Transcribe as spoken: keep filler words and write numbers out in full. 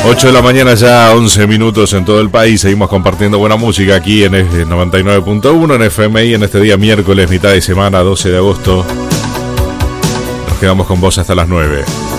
ocho de la mañana ya, once minutos en todo el país. Seguimos compartiendo buena música aquí en el noventa y nueve punto uno en F M I en este día miércoles, mitad de semana, doce de agosto. Nos quedamos con vos hasta las nueve.